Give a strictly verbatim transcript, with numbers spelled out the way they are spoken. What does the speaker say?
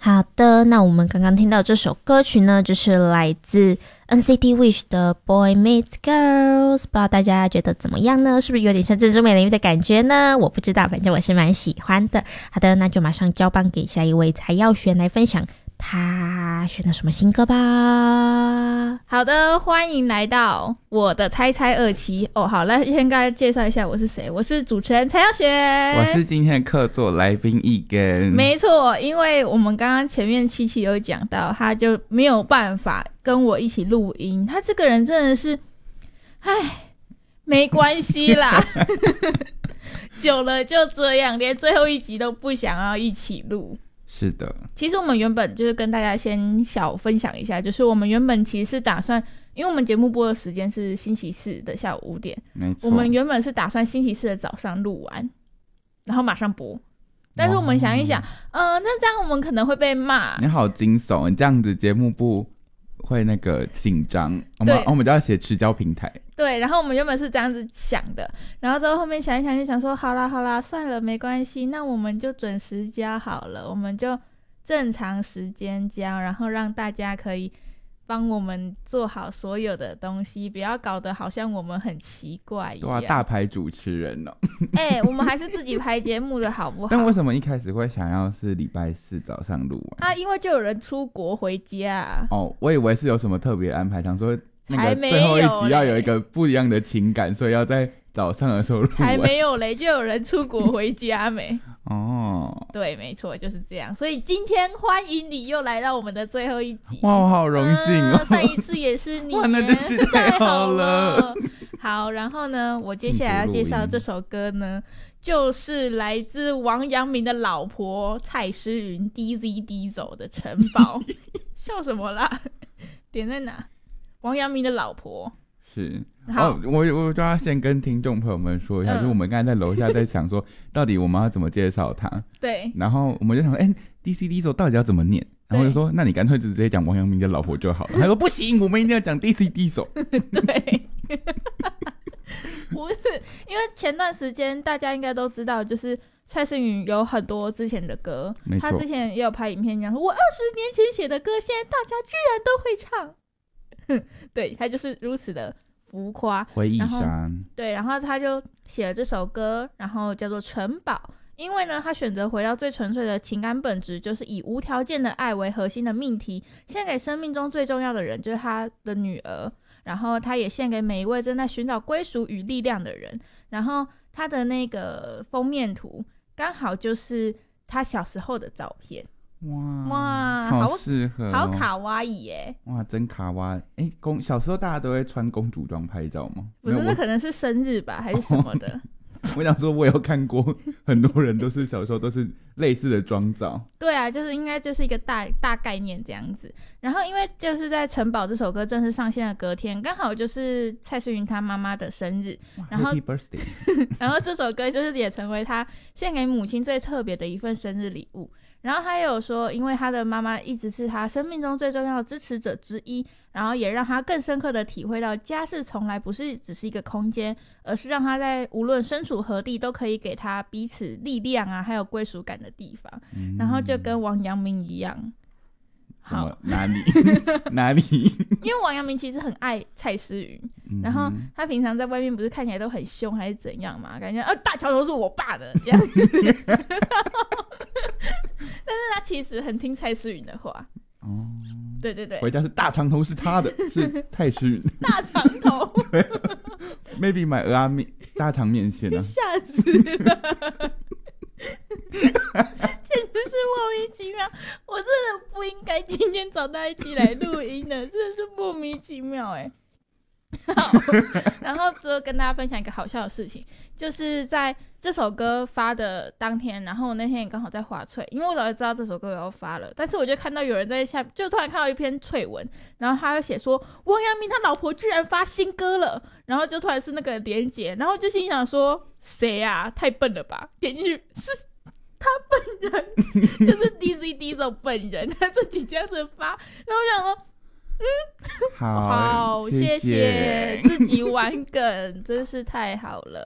好的，那我们刚刚听到这首歌曲呢，就是来自 N C T Wish 的 Boy Meets Girls， 不知道大家觉得怎么样呢？是不是有点像珍珠美人鱼的感觉呢？我不知道，反正我是蛮喜欢的。好的，那就马上交棒给下一位蔡耀璇来分享他选的什么新歌吧。 好的，欢迎来到我的猜猜二期哦。好，来先跟大家介绍一下我是谁，我是主持人蔡耀璇， 我是今天的客座来宾一根。 没错，因为我们刚刚前面七期有讲到，他就没有办法跟我一起录音，他这个人真的是，唉，没关系啦，久了就这样，连最后一集都不想要一起录。 是的， 其实我们原本就是跟大家先小分享一下，就是我们原本其实是打算，因为我们节目播的时间是星期四的下午五点， 没错， 我们原本是打算星期四的早上录完，然后马上播。但是我们想一想，呃，那这样我们可能会被骂。 你好惊悚，你这样子节目部会那个紧张，我们我们就要写持交平台。 对，然后我们原本是这样子想的，然后之后后面想一想就想说，好啦好啦，算了，没关系，那我们就准时交好了，我们就正常时间交，然后让大家可以帮我们做好所有的东西，不要搞得好像我们很奇怪一样。 对啊，大牌主持人哦。 哎、欸，我们还是自己排节目的好不好？ 但为什么一开始会想要是礼拜四早上录完啊？因为就有人出国回家。 哦，我以为是有什么特别安排，想说那个最后一集要有一个不一样的情感，所以要在早上的时候录完。 才没有嘞，就有人出国回家没？ 哦， 对，没错，就是这样。所以今天欢迎你又来到我们的最后一集。 哇，我好荣幸哦、 嗯！上一次也是你， 哇，那真是太好了。 好，然后呢，我接下来要介绍这首歌呢，就是来自王阳明的老婆蔡诗芸 D Z D 走的城堡。笑什么啦？点在哪？王阳明的老婆是。哦，我我就要先跟听众朋友们说一下，嗯、就是我们刚才在楼下在想说，到底我们要怎么介绍他？对。然后我们就想说，哎、欸、，D C D 走到底要怎么念？然后就说，那你干脆就直接讲王阳明的老婆就好了。他说不行，我们一定要讲 D C D 走。 对。不是，因为前段时间大家应该都知道，就是蔡诗芸有很多之前的歌，他之前也有拍影片讲说，我二十年前写的歌，现在大家居然都会唱。对，他就是如此的浮夸， 回忆杀。 对，然后他就写了这首歌，然后叫做《城堡》。因为呢，他选择回到最纯粹的情感本质，就是以无条件的爱为核心的命题，献给生命中最重要的人，就是他的女儿。然后他也献给每一位正在寻找归属与力量的人。然后他的那个封面图刚好就是他小时候的照片。 哇哇， 好适合、哦， 好卡哇伊耶！ 哇，真卡哇！哎，公小时候大家都会穿公主装拍照吗？ 不是，那可能是生日吧，还是什么的。哦、 我想说，我有看过很多人都是小时候都是类似的妆造。 对啊，就是应该就是一个大大概念这样子。然后因为就是在《城堡》这首歌正式上线的隔天，刚好就是蔡诗芸她妈妈的生日，然后 Happy Birthday 然后这首歌就是也成为她献给母亲最特别的一份生日礼物。然后他也有说，因为他的妈妈一直是他生命中最重要的支持者之一，然后也让他更深刻的体会到家是从来不是只是一个空间，而是让他在无论身处何地都可以给他彼此力量啊还有归属感的地方、嗯、然后就跟王阳明一样。好， 哪里哪里因为王阳明其实很爱蔡诗芸、嗯、然后他平常在外面不是看起来都很凶还是怎样嘛，感觉啊大桥头是我爸的这样但是他其实很听蔡诗芸的话哦，对对对， 回家是大长头是他的是蔡诗芸大长头对 maybe 买鹅啊面大肠面线啊， 吓死了简直是莫名其妙，我真的不应该今天找大家一起来录音的，真的是莫名其妙哎。好，然后之后跟大家分享一个好笑的事情，就是在这首歌发的当天，然后我那天也刚好在滑脆，因为我早就知道这首歌要发了，但是我就看到有人在下，就突然看到一篇脆文，然后他就写说王阳明他老婆居然发新歌了，然后就突然是那个连结，然后就心想说谁啊，太笨了吧，点进去是他本人就是 D C D 这种本人，他自己这样子发，然后我想说嗯， 好， 好，谢谢，自己玩梗真是太好了。